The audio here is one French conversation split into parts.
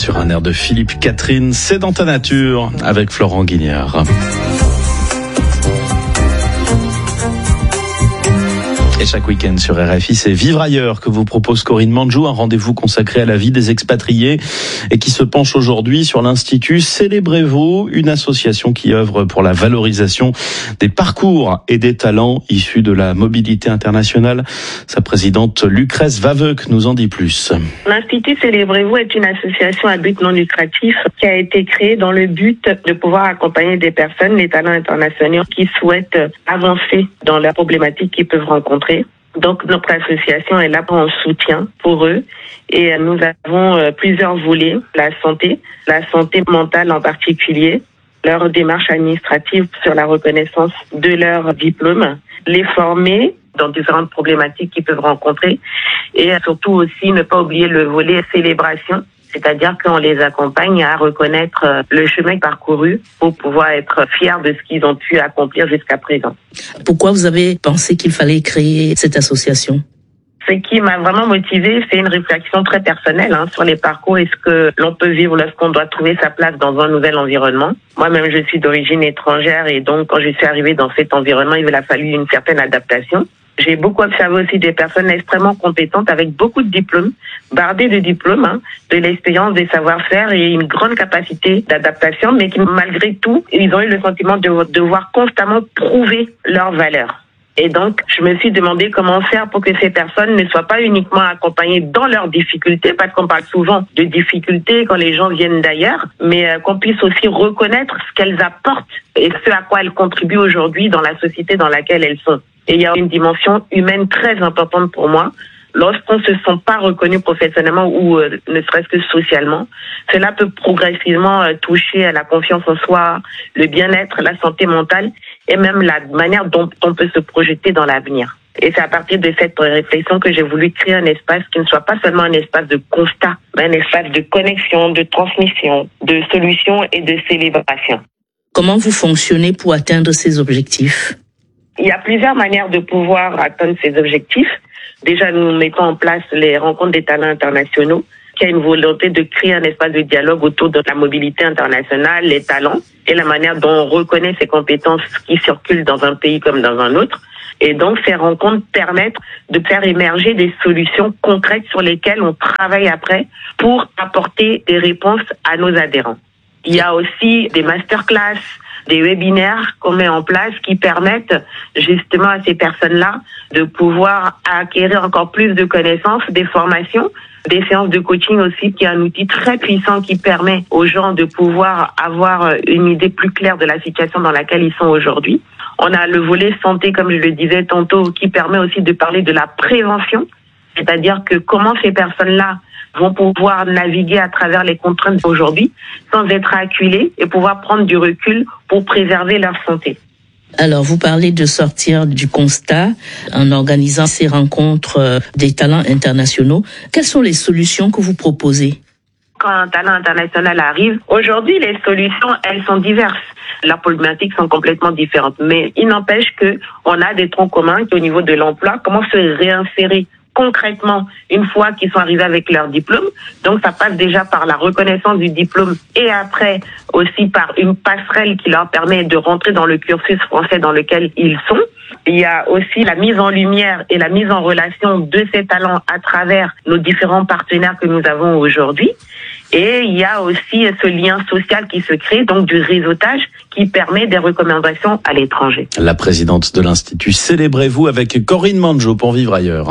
sur un air de Philippe Catherine, c'est dans ta nature, avec Florent Guignard. Et chaque week-end sur RFI, c'est Vivre ailleurs que vous propose Corinne Manjou, un rendez-vous consacré à la vie des expatriés et qui se penche aujourd'hui sur l'Institut Célébrez-vous, une association qui œuvre pour la valorisation des parcours et des talents issus de la mobilité internationale. Sa présidente Lucrèce Vaveuk nous en dit plus. L'Institut Célébrez-vous est une association à but non lucratif qui a été créée dans le but de pouvoir accompagner des personnes, les talents internationaux qui souhaitent avancer dans la problématique qu'ils peuvent rencontrer. Donc notre association est là en soutien pour eux et nous avons plusieurs volets, la santé mentale en particulier, leur démarche administrative sur la reconnaissance de leur diplôme, les former dans différentes problématiques qu'ils peuvent rencontrer et surtout aussi ne pas oublier le volet célébration. C'est-à-dire qu'on les accompagne à reconnaître le chemin parcouru pour pouvoir être fiers de ce qu'ils ont pu accomplir jusqu'à présent. Pourquoi vous avez pensé qu'il fallait créer cette association ? Ce qui m'a vraiment motivée, c'est une réflexion très personnelle sur les parcours et ce que l'on peut vivre lorsqu'on doit trouver sa place dans un nouvel environnement. Moi-même, je suis d'origine étrangère et donc quand je suis arrivée dans cet environnement, il a fallu une certaine adaptation. J'ai beaucoup observé aussi des personnes extrêmement compétentes avec beaucoup de diplômes, bardées de diplômes, de l'expérience, des savoir-faire et une grande capacité d'adaptation, mais qui malgré tout, ils ont eu le sentiment de devoir constamment prouver leur valeur. Et donc, je me suis demandé comment faire pour que ces personnes ne soient pas uniquement accompagnées dans leurs difficultés, parce qu'on parle souvent de difficultés quand les gens viennent d'ailleurs, mais qu'on puisse aussi reconnaître ce qu'elles apportent et ce à quoi elles contribuent aujourd'hui dans la société dans laquelle elles sont. Et il y a une dimension humaine très importante pour moi. Lorsqu'on ne se sent pas reconnu professionnellement ou ne serait-ce que socialement, cela peut progressivement toucher à la confiance en soi, le bien-être, la santé mentale et même la manière dont on peut se projeter dans l'avenir. Et c'est à partir de cette réflexion que j'ai voulu créer un espace qui ne soit pas seulement un espace de constat, mais un espace de connexion, de transmission, de solution et de célébration. Comment vous fonctionnez pour atteindre ces objectifs ? Il y a plusieurs manières de pouvoir atteindre ces objectifs. Déjà, nous mettons en place les rencontres des talents internationaux, qui a une volonté de créer un espace de dialogue autour de la mobilité internationale, les talents et la manière dont on reconnaît ces compétences qui circulent dans un pays comme dans un autre. Et donc, ces rencontres permettent de faire émerger des solutions concrètes sur lesquelles on travaille après pour apporter des réponses à nos adhérents. Il y a aussi des masterclass, des webinaires qu'on met en place qui permettent justement à ces personnes-là de pouvoir acquérir encore plus de connaissances, des formations, des séances de coaching aussi, qui est un outil très puissant qui permet aux gens de pouvoir avoir une idée plus claire de la situation dans laquelle ils sont aujourd'hui. On a le volet santé, comme je le disais tantôt, qui permet aussi de parler de la prévention, c'est-à-dire que comment ces personnes-là vont pouvoir naviguer à travers les contraintes d'aujourd'hui sans être acculées et pouvoir prendre du recul pour préserver leur santé. Alors, vous parlez de sortir du constat en organisant ces rencontres des talents internationaux. Quelles sont les solutions que vous proposez ? Quand un talent international arrive, aujourd'hui, les solutions, elles sont diverses. Leurs problématiques sont complètement différentes. Mais il n'empêche que on a des troncs communs au niveau de l'emploi. Comment se réinsérer concrètement une fois qu'ils sont arrivés avec leur diplôme. Donc ça passe déjà par la reconnaissance du diplôme et après aussi par une passerelle qui leur permet de rentrer dans le cursus français dans lequel ils sont. Il y a aussi la mise en lumière et la mise en relation de ces talents à travers nos différents partenaires que nous avons aujourd'hui. Et il y a aussi ce lien social qui se crée, donc du réseautage qui permet des recommandations à l'étranger. La présidente de l'Institut Célébrez-vous avec Corinne Manjou pour Vivre ailleurs.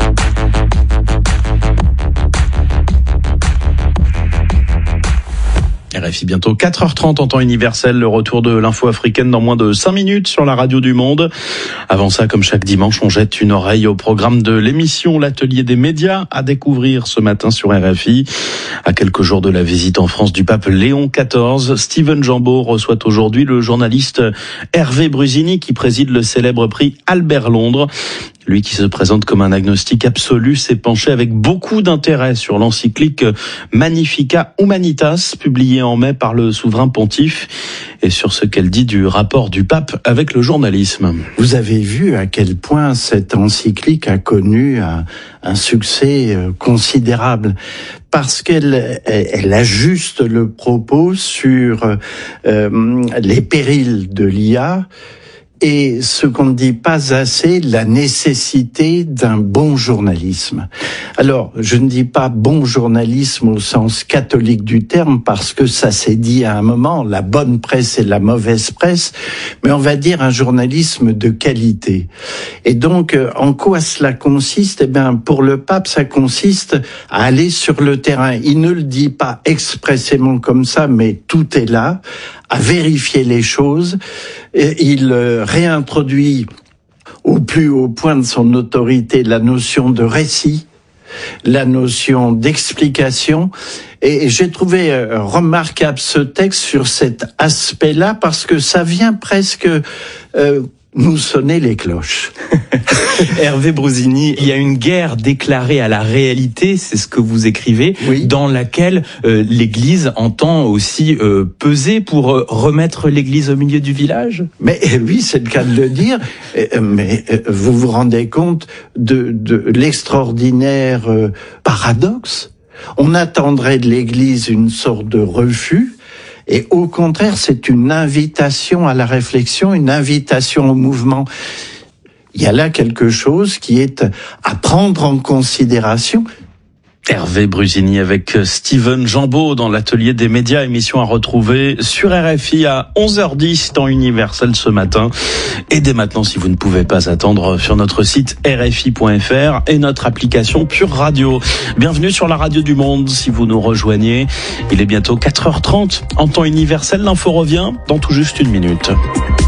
RFI bientôt 4h30 en temps universel, le retour de l'info africaine dans moins de 5 minutes sur la radio du monde. Avant ça, comme chaque dimanche, on jette une oreille au programme de l'émission L'Atelier des médias à découvrir ce matin sur RFI. À quelques jours de la visite en France du pape Léon XIV, Steven Jambeau reçoit aujourd'hui le journaliste Hervé Brusini qui préside le célèbre prix Albert Londres. Lui qui se présente comme un agnostique absolu s'est penché avec beaucoup d'intérêt sur l'encyclique Magnificat Humanitas, publiée en mai par le souverain pontife, et sur ce qu'elle dit du rapport du pape avec le journalisme. Vous avez vu à quel point cette encyclique a connu un succès considérable, parce qu'elle ajuste le propos sur les périls de l'IA, et ce qu'on ne dit pas assez, la nécessité d'un bon journalisme. Alors, je ne dis pas bon journalisme au sens catholique du terme, parce que ça s'est dit à un moment, la bonne presse et la mauvaise presse, mais on va dire un journalisme de qualité. Et donc, en quoi cela consiste ? Eh bien, pour le pape, ça consiste à aller sur le terrain. Il ne le dit pas expressément comme ça, mais tout est là, à vérifier les choses. Et il réintroduit au plus haut point de son autorité la notion de récit, la notion d'explication. Et j'ai trouvé remarquable ce texte sur cet aspect-là, parce que ça vient presque nous sonner les cloches. Hervé Brousini, il y a une guerre déclarée à la réalité, c'est ce que vous écrivez, oui, dans laquelle l'Église entend aussi peser pour remettre l'Église au milieu du village. Mais oui, c'est le cas de le dire. Mais vous vous rendez compte de l'extraordinaire paradoxe ? On attendrait de l'Église une sorte de refus. Et au contraire, c'est une invitation à la réflexion, une invitation au mouvement. Il y a là quelque chose qui est à prendre en considération. Hervé Brousini avec Steven Jambeau dans l'atelier des médias, émission à retrouver sur RFI à 11h10 temps universel ce matin. Et dès maintenant, si vous ne pouvez pas attendre, sur notre site rfi.fr et notre application Pure Radio. Bienvenue sur la radio du monde si vous nous rejoignez. Il est bientôt 4h30 en temps universel. L'info revient dans tout juste une minute.